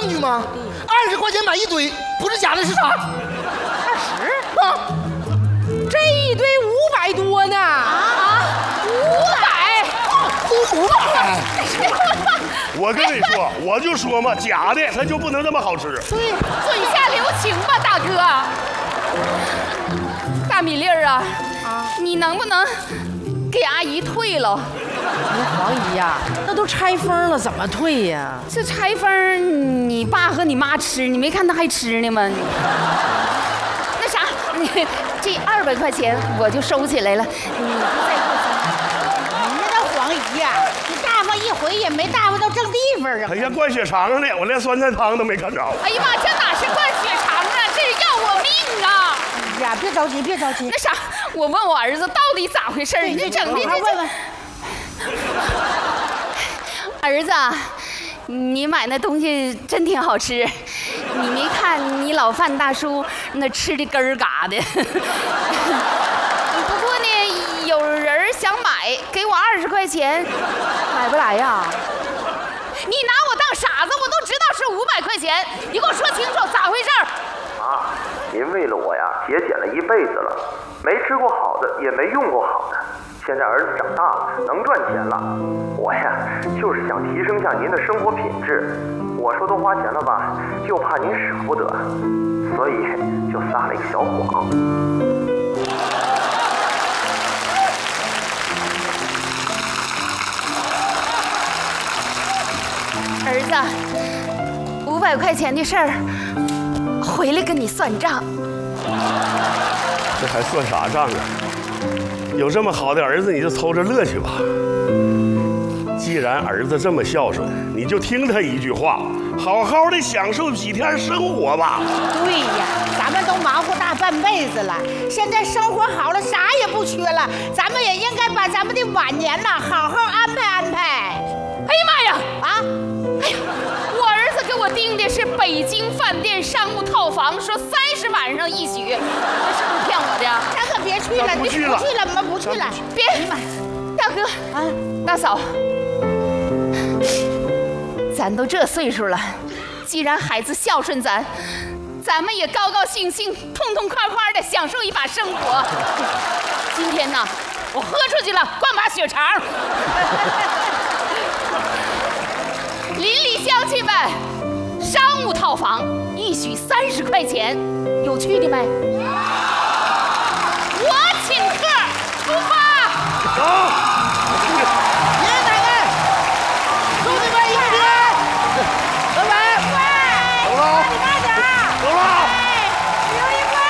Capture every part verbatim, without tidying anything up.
证据吗？二十块钱买一堆，不是假的是啥？ 二十啊， 这一堆五百多呢啊！五百， 五百。 我跟你说，我就说嘛，假的它就不能那么好吃。 对，嘴下留情吧，大哥。大米粒儿啊，啊，你能不能给阿姨退了？ 哎呀，黄姨呀，那都拆封了，怎么退呀？ 这拆封，你爸和你妈吃，你没看他还吃呢吗？那啥，你这二百块钱我就收起来了，你再给我人家那黄姨呀，你大发一回也没大发到正地方啊！ 哎呀，灌血肠上呢，我连酸菜汤都没看着。 哎呀妈，这哪是灌血肠啊，这是要我命啊！ 哎呀，别着急，别着急。 那啥，我问我儿子到底咋回事？你这整的这问问。 儿子，你买那东西真挺好吃，你没看你老范大叔那吃的根儿嘎的。不过呢，有人想买，给我二十块钱，买不来呀。你拿我当傻子，我都知道是五百块钱，你给我说清楚咋回事？ 妈，您为了我呀节俭了一辈子了，没吃过好的，也没用过好的。现在儿子长大了，能赚钱了，我呀就是想提升下您的生活品质。我说多花钱了吧，就怕您舍不得，所以就撒了一个小谎。 儿子，五百块钱的事儿，回来跟你算账。 这还算啥账啊？有这么好的儿子，你就偷着乐去吧。既然儿子这么孝顺，你就听他一句话，好好的享受几天生活吧。 对呀，咱们都忙活大半辈子了，现在生活好了，啥也不缺了，咱们也应该把咱们的晚年呐好好安排安排。 哎呀妈呀！啊！哎呀，我儿子给我订的是北京饭店商务套房，说三十晚上一宿，那是不是骗我的？ 咱可别去了， 不去了， 不去了，我们不去了。 别，大哥啊，大嫂，咱都这岁数了，既然孩子孝顺咱，咱们也高高兴兴、痛痛快快的享受一把生活。今天呢，我喝出去了，灌把血肠。邻里乡亲们，商务套房一宿三十块钱，有去的没？我请客，出发。 走。 爷爷奶奶，兄弟们一起来，拜拜。 走了。 你慢点啊。 走了。 留一块。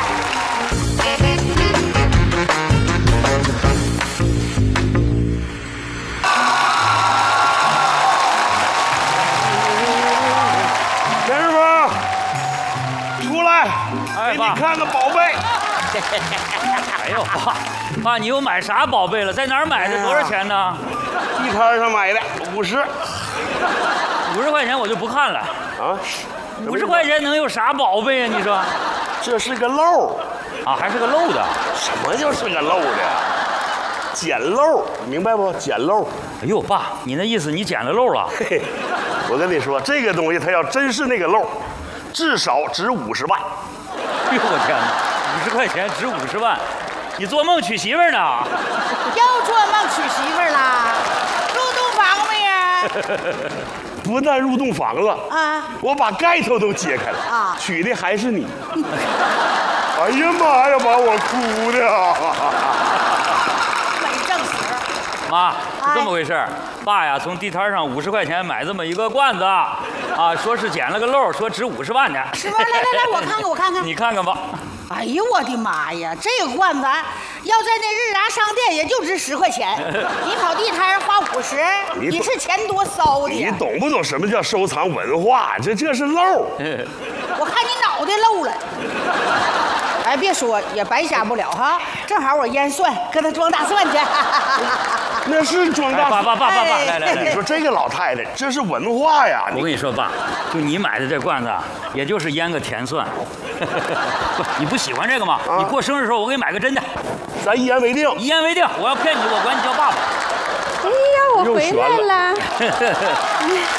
田师傅，出来， 哎， 给你看个宝贝。 哎呦，爸，爸，你又买啥宝贝了？在哪儿买的？多少钱呢？ 地摊上买的，五十。 五十块钱我就不看了。 啊？ 五十块钱能有啥宝贝啊？你说？ 这是个漏。 啊，还是个漏的。 什么就是个漏的？捡漏，明白不？捡漏。 哎呦，爸，你那意思你捡了漏了？ 嘿嘿，我跟你说，这个东西它要真是那个漏，至少值五十万。 哎呦我天哪，五十块钱值五十万，你做梦娶媳妇儿呢？ 又做梦娶媳妇儿啦？入洞房没呀？ 不但入洞房了啊， 我把盖头都揭开了啊， 娶的还是你。哎呀妈呀，把我哭的啊！ 没正死。 妈，是这么回事儿。爸呀，从地摊上五十块钱买这么一个罐子，啊，说是捡了个漏，说值五十万呢。 是吧？来来来，我看看，我看看。 你看看吧。 哎呦我的妈呀，这个罐子要在那日达商店也就值十块钱，你跑地摊花五十，你是钱多骚的呀？ 你懂不懂什么叫收藏文化？这这是漏。 我看你脑袋漏了。哎，别说，也白瞎不了哈。正好我腌蒜，搁他装大蒜去。 那是装大蒜。 爸爸爸爸爸，来来来， 你说这个老太太，这是文化呀！ 我跟你说，爸，就你买的这罐子，也就是腌个甜蒜。不，你不喜欢这个吗？你过生日的时候，我给你买个真的。 咱一言为定。 一言为定，我要骗你，我管你叫爸爸。 哎呀，我回来了。